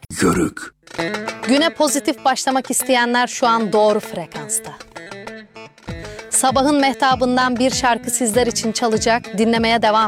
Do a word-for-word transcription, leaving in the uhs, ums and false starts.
Yörük. Güne pozitif başlamak isteyenler şu an doğru frekansta. Sabahın mehtabından bir şarkı sizler için çalacak, dinlemeye devam